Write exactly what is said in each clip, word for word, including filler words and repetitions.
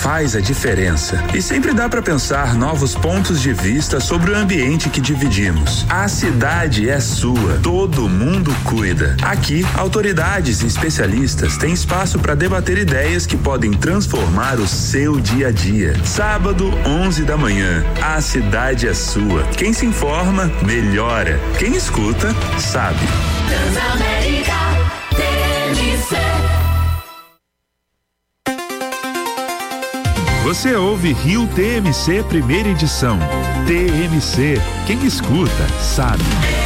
faz a diferença. E sempre dá para pensar novos pontos de vista sobre o ambiente que dividimos. A cidade é sua, todo mundo cuida. Aqui, autoridades e especialistas têm espaço para debater ideias que podem transformar o seu dia a dia. Sábado, onze da manhã. A cidade é sua. Quem se informa, melhora. Quem escuta, sabe. Transamérica T M C. Você ouve Rio T M C primeira edição. T M C, quem escuta, sabe.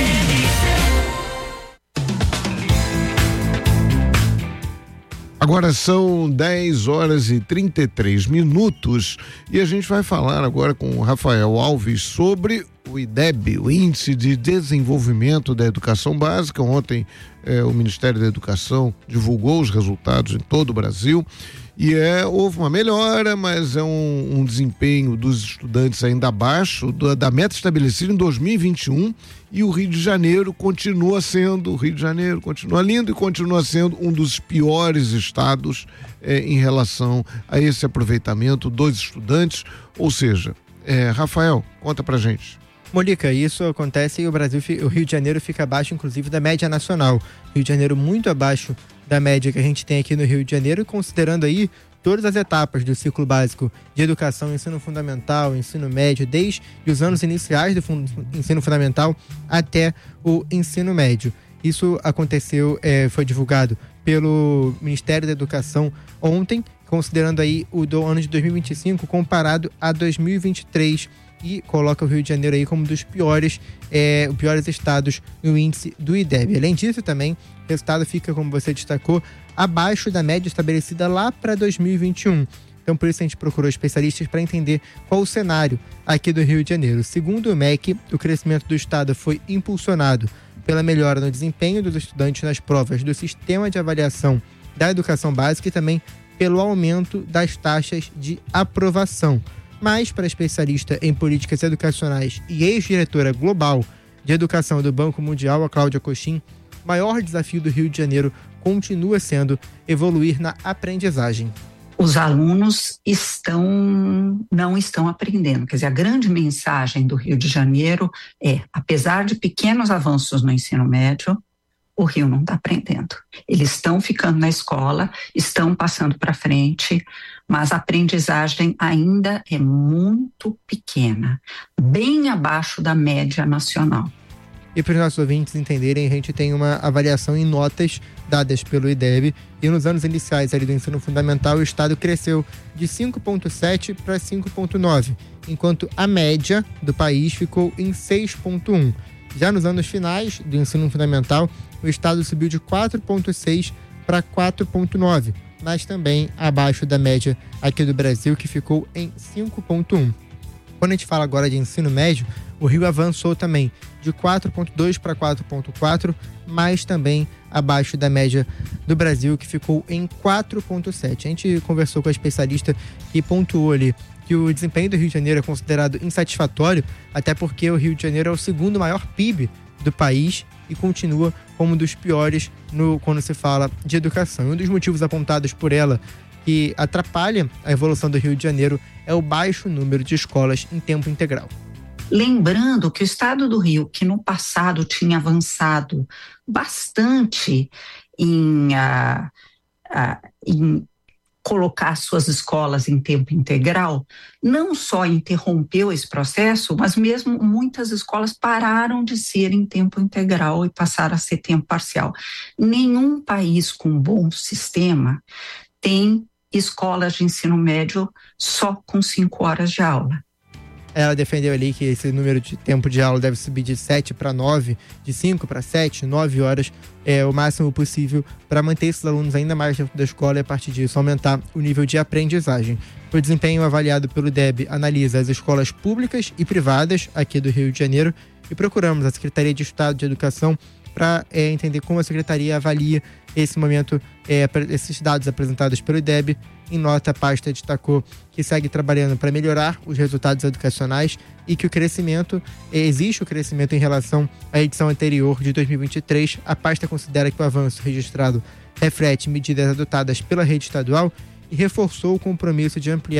Agora são dez horas e trinta e três minutos e a gente vai falar agora com o Rafael Alves sobre o I D E B, o Índice de Desenvolvimento da Educação Básica. Ontem eh, o Ministério da Educação divulgou os resultados em todo o Brasil e é, houve uma melhora, mas é um, um desempenho dos estudantes ainda abaixo da, da meta estabelecida em dois mil e vinte e um, e o Rio de Janeiro continua sendo, o Rio de Janeiro continua lindo e continua sendo um dos piores estados eh, em relação a esse aproveitamento dos estudantes. Ou seja, eh, Rafael, conta pra gente. Molica, isso acontece e o Brasil, o Rio de Janeiro fica abaixo, inclusive, da média nacional. Rio de Janeiro muito abaixo da média que a gente tem aqui no Rio de Janeiro, considerando aí todas as etapas do ciclo básico de educação, ensino fundamental, ensino médio, desde os anos iniciais do ensino fundamental até o ensino médio. Isso aconteceu, é, foi divulgado pelo Ministério da Educação ontem, considerando aí o do ano de dois mil e vinte e cinco comparado a dois mil e vinte e três, e coloca o Rio de Janeiro aí como um dos piores, é, os piores estados no índice do I D E B. Além disso, também, o resultado fica, como você destacou, abaixo da média estabelecida lá para dois mil e vinte e um. Então, por isso a gente procurou especialistas para entender qual o cenário aqui do Rio de Janeiro. Segundo o M E C, o crescimento do estado foi impulsionado pela melhora no desempenho dos estudantes nas provas do Sistema de Avaliação da Educação Básica e também pelo aumento das taxas de aprovação. Mas, para a especialista em políticas educacionais e ex-diretora global de educação do Banco Mundial, a Cláudia Cochin, o maior desafio do Rio de Janeiro continua sendo evoluir na aprendizagem. Os alunos estão, não estão aprendendo. Quer dizer, a grande mensagem do Rio de Janeiro é, apesar de pequenos avanços no ensino médio, o Rio não está aprendendo. Eles estão ficando na escola, estão passando para frente, mas a aprendizagem ainda é muito pequena, bem abaixo da média nacional. E para os nossos ouvintes entenderem, a gente tem uma avaliação em notas dadas pelo I D E B, e nos anos iniciais ali do ensino fundamental o estado cresceu de cinco vírgula sete para cinco vírgula nove, enquanto a média do país ficou em seis vírgula um. Já nos anos finais do ensino fundamental, o estado subiu de quatro vírgula seis para quatro vírgula nove, mas também abaixo da média aqui do Brasil, que ficou em cinco vírgula um. Quando a gente fala agora de ensino médio, o Rio avançou também de quatro vírgula dois para quatro vírgula quatro, mas também abaixo da média do Brasil, que ficou em quatro vírgula sete. A gente conversou com a especialista que pontuou ali que o desempenho do Rio de Janeiro é considerado insatisfatório, até porque o Rio de Janeiro é o segundo maior P I B do país e continua como um dos piores no, quando se fala de educação. Um dos motivos apontados por ela que atrapalha a evolução do Rio de Janeiro é o baixo número de escolas em tempo integral. Lembrando que o estado do Rio, que no passado tinha avançado bastante em, uh, uh, em colocar suas escolas em tempo integral, não só interrompeu esse processo, mas mesmo muitas escolas pararam de ser em tempo integral e passaram a ser tempo parcial. Nenhum país com um bom sistema tem escolas de ensino médio só com cinco horas de aula. Ela defendeu ali que esse número de tempo de aula deve subir de sete para nove, de cinco para sete, nove horas, é o máximo possível para manter esses alunos ainda mais dentro da escola e, a partir disso, aumentar o nível de aprendizagem. O desempenho avaliado pelo I D E B analisa as escolas públicas e privadas aqui do Rio de Janeiro e procuramos a Secretaria de Estado de Educação para é, entender como a Secretaria avalia esse momento, é, esses dados apresentados pelo I D E B. Em nota, a pasta destacou que segue trabalhando para melhorar os resultados educacionais e que o crescimento, existe o crescimento em relação à edição anterior de dois mil e vinte e três. A pasta considera que o avanço registrado reflete medidas adotadas pela rede estadual e reforçou o compromisso de ampliar